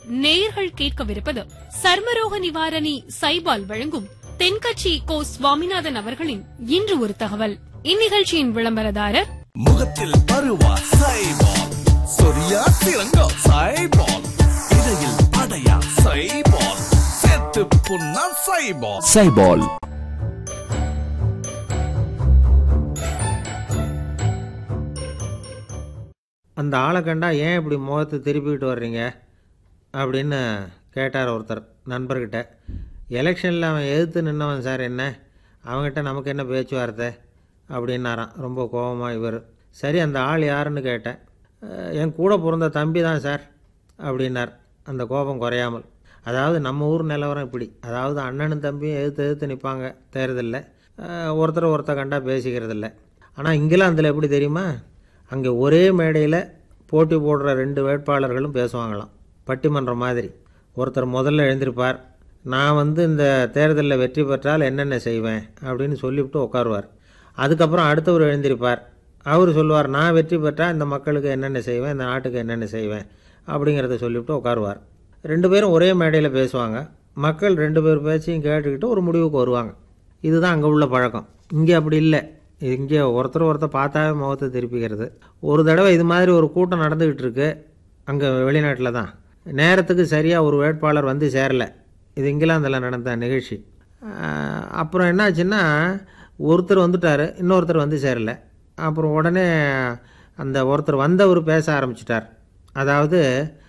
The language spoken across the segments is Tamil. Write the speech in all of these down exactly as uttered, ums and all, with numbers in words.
நேயர்கள் கேட்கவிருப்பது சர்மரோக நிவாரணி சைபால் வழங்கும் தென்கட்சி கோ சுவாமிநாதன் அவர்களின் இன்று ஒரு தகவல். இந்நிகழ்ச்சியின் விளம்பரதாரர் முகத்தில் பருவா சைபால், சொரியா சிறங்கா சைபால், இடையில் அடையா சைபால், செத்து புண்ணா சைபால். சைபால் அந்த ஆளை கண்டா ஏன் இப்படி முகத்தை திருப்பிக்கிட்டு வர்றீங்க அப்படின்னு கேட்டார் ஒருத்தர் நண்பர்கிட்ட. எலெக்ஷனில் அவன் எதிர்த்து நின்னவன் சார், என்ன அவங்ககிட்ட நமக்கு என்ன பேச்சுவார்த்தை அப்படின்னாரான் ரொம்ப கோபமாக இவர். சரி, அந்த ஆள் யாருன்னு கேட்டேன். என் கூட பிறந்த தம்பி தான் சார் அப்படின்னார் அந்த கோபம் குறையாமல். அதாவது நம்ம ஊர் நிலவரம் இப்படி, அதாவது அண்ணனும் தம்பியும் எதிர்த்து எதிர்த்து நிற்பாங்க தேர்தலில், ஒருத்தர் ஒருத்தர் கண்டா பேசிக்கிறதில்ல. ஆனால் இங்கிலாந்தில் எப்படி தெரியுமா, அங்கே ஒரே மேடையில் போட்டி போடுற ரெண்டு வேட்பாளர்களும் பேசுவாங்களாம், பட்டிமன்றம் மாதிரி. ஒருத்தர் முதல்ல எழுந்திருப்பார், நான் வந்து இந்த தேர்தலில் வெற்றி பெற்றால் என்னென்ன செய்வேன் அப்படின்னு சொல்லிவிட்டு உட்காருவார். அதுக்கப்புறம் அடுத்தவர் எழுந்திருப்பார், அவர் சொல்லுவார், நான் வெற்றி பெற்றால் இந்த மக்களுக்கு என்னென்ன செய்வேன், இந்த நாட்டுக்கு என்னென்ன செய்வேன் அப்படிங்கிறத சொல்லிவிட்டு உட்காருவார். ரெண்டு பேரும் ஒரே மேடையில் பேசுவாங்க. மக்கள் ரெண்டு பேர் பேச்சையும் கேட்டுக்கிட்டு ஒரு முடிவுக்கு வருவாங்க. இதுதான் அங்கே உள்ள பழக்கம். இங்கே அப்படி இல்லை. இங்கே ஒருத்தர் ஒருத்தர் பார்த்தாவே முகத்தை திருப்பிக்கிறது. ஒரு தடவை இது மாதிரி ஒரு கூட்டம் நடந்துக்கிட்டு இருக்கு அங்கே வெளிநாட்டில் தான். நேரத்துக்கு சரியாக ஒரு வேட்பாளர் வந்து சேரலை. இது இங்கிலாந்தில் நடந்த நிகழ்ச்சி. அப்புறம் என்னாச்சுன்னா, ஒருத்தர் வந்துட்டார், இன்னொருத்தர் வந்து சேரலை. அப்புறம் உடனே அந்த ஒருத்தர் வந்தவர் பேச ஆரம்பிச்சிட்டார். அதாவது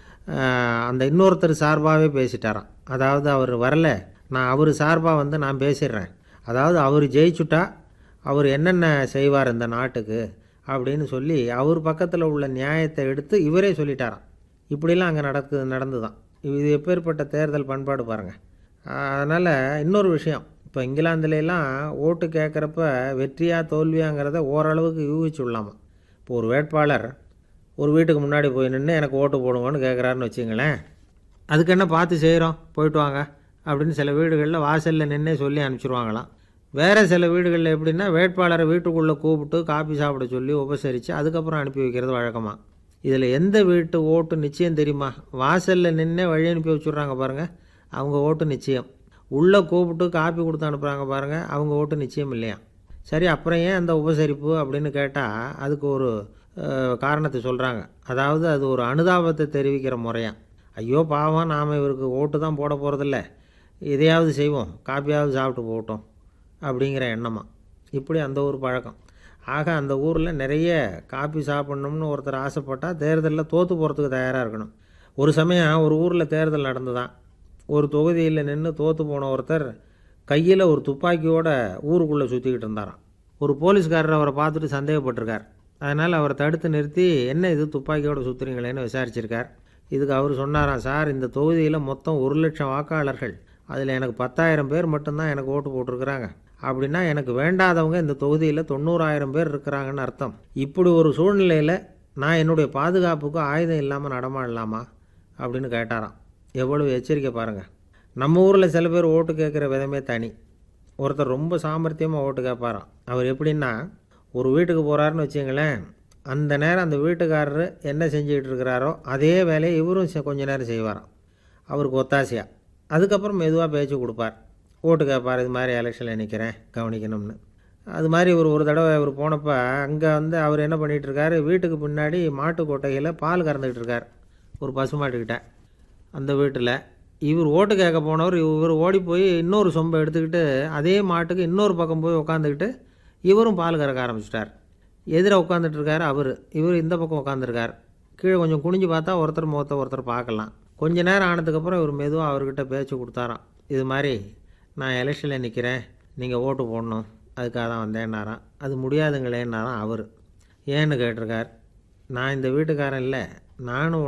அந்த இன்னொருத்தர் சார்பாகவே பேசிட்டாராம். அதாவது அவர் வரலை, நான் அவர் சார்பாக வந்து நான் பேசிடுறேன், அதாவது அவர் ஜெயிச்சுட்டா அவர் என்னென்ன செய்வார் இந்த நாட்டுக்கு அப்படின்னு சொல்லி அவர் பக்கத்தில் உள்ள நியாயத்தை எடுத்து இவரே சொல்லிட்டாராம். இப்படிலாம் அங்கே நடக்கு நடந்து தான். இது எப்பேற்பட்ட தேர்தல் பண்பாடு பாருங்கள். அதனால் இன்னொரு விஷயம், இப்போ இங்கிலாந்துலாம் ஓட்டு கேட்குறப்ப வெற்றியா தோல்வியாங்கிறத ஓரளவுக்கு யூகிச்சு விடலாமா. இப்போ ஒரு வேட்பாளர் ஒரு வீட்டுக்கு முன்னாடி போய் நின்று எனக்கு ஓட்டு போடுங்கன்னு கேட்குறாருன்னு வச்சுங்களேன், அதுக்கு என்ன பார்த்து செய்கிறோம், போயிட்டு வாங்க அப்படின்னு சில வீடுகளில் வாசலில் நின்னே சொல்லி அனுப்பிச்சிடுவாங்களாம். வேறு சில வீடுகளில் எப்படின்னா, வேட்பாளரை வீட்டுக்குள்ளே கூப்பிட்டு காபி சாப்பிட சொல்லி உபசரித்து அதுக்கப்புறம் அனுப்பி வைக்கிறது வழக்கமாக. இதில் எந்த வீட்டு ஓட்டு நிச்சயம் தெரியுமா? வாசலில் நின்னே வழி அனுப்பி வச்சுட்றாங்க பாருங்கள், அவங்க ஓட்டு நிச்சயம். உள்ளே கூப்பிட்டு காப்பி கொடுத்து அனுப்புகிறாங்க பாருங்கள், அவங்க ஓட்டு நிச்சயம் இல்லையா. சரி, அப்புறம் ஏன் அந்த உபசரிப்பு அப்படின்னு கேட்டால் அதுக்கு ஒரு காரணத்தை சொல்கிறாங்க. அதாவது அது ஒரு அனுதாபத்தை தெரிவிக்கிற முறையா. ஐயோ பாவம், நாம் இவருக்கு ஓட்டு தான் போட போகிறதில்ல, இதையாவது செய்வோம், காப்பியாவது சாப்பிட்டு போகட்டும் அப்படிங்கிற எண்ணமா. இப்படி அந்த ஊர் பழக்கம். ஆக அந்த ஊரில் நிறைய காப்பி சாப்பிட்ணும்னு ஒருத்தர் ஆசைப்பட்டால் தேர்தலில் தோற்று போகிறதுக்கு தயாராக இருக்கணும். ஒரு சமயம் ஒரு ஊரில் தேர்தல் நடந்து தான், ஒரு தொகுதியில் நின்று தோற்று போன ஒருத்தர் கையில் ஒரு துப்பாக்கியோடு ஊருக்குள்ளே சுற்றிக்கிட்டு இருந்தாராம். ஒரு போலீஸ்காரர் அவரை பார்த்துட்டு சந்தேகப்பட்டிருக்கார். அதனால் அவரை தடுத்து நிறுத்தி, என்ன இது துப்பாக்கியோடு சுற்றுறீங்களேன்னு விசாரிச்சிருக்கார். இதுக்கு அவர் சொன்னாராம், சார் இந்த தொகுதியில் மொத்தம் ஒரு லட்சம் வாக்காளர்கள், அதில் எனக்கு பத்தாயிரம் பேர் மட்டும்தான் எனக்கு ஓட்டு போட்டிருக்கிறாங்க. அப்படின்னா எனக்கு வேண்டாதவங்க இந்த தொகுதியில் தொண்ணூறாயிரம் பேர் இருக்கிறாங்கன்னு அர்த்தம். இப்படி ஒரு சூழ்நிலையில் நான் என்னுடைய பாதுகாப்புக்கு ஆயுதம் இல்லாமல் நடமாடலாமா அப்படின்னு கேட்டாராம். எவ்வளவு எச்சரிக்கை பாருங்கள். நம்ம ஊரில் சில பேர் ஓட்டு கேட்குற விதமே தனி. ஒருத்தர் ரொம்ப சாமர்த்தியமாக ஓட்டு கேட்பாராம். அவர் எப்படின்னா, ஒரு வீட்டுக்கு போகிறாருன்னு வச்சுங்களேன், அந்த நேரம் அந்த வீட்டுக்காரர் என்ன செஞ்சுக்கிட்டு இருக்கிறாரோ அதே வேலையை இவரும் கொஞ்ச நேரம் செய்வாராம், அவருக்கு ஒத்தாசையாக. அதுக்கப்புறம் மெதுவாக பேச்சு கொடுப்பார், ஓட்டு கேட்பார், இது மாதிரி எலெக்ஷனில் நிற்கிறேன் கவனிக்கணும்னு. அது மாதிரி ஒரு ஒரு தடவை அவர் போனப்போ அங்கே வந்து அவர் என்ன பண்ணிகிட்ருக்காரு, வீட்டுக்கு பின்னாடி மாட்டு கொட்டையில் பால் கறந்துக்கிட்டு இருக்கார் ஒரு பசுமாட்டுக்கிட்ட. அந்த வீட்டில் இவர் ஓட்டு கேட்க போனவர் இவர் ஓடி போய் இன்னொரு சொம்பை எடுத்துக்கிட்டு அதே மாட்டுக்கு இன்னொரு பக்கம் போய் உட்காந்துக்கிட்டு இவரும் பால் கறக்க ஆரம்பிச்சிட்டார். எதிர உட்காந்துட்ருக்கார் அவர், இவர் இந்த பக்கம் உட்காந்துருக்கார். கீழே கொஞ்சம் குனிஞ்சு பார்த்தா ஒருத்தர் முகத்தை ஒருத்தர் பார்க்கலாம். கொஞ்ச நேரம் ஆனதுக்கப்புறம் இவர் மெதுவாக அவர்கிட்ட பேச்சு கொடுத்தாராம். இது மாதிரி நான் எலெக்ஷனில் நிற்கிறேன், நீங்கள் ஓட்டு போடணும், அதுக்காக தான் வந்தேன்னாராம். அது முடியாதுங்களேன்னாராம் அவர். ஏன்னு கேட்டிருக்கார். நான் இந்த வீட்டுக்காரன் இல்லை, நானும்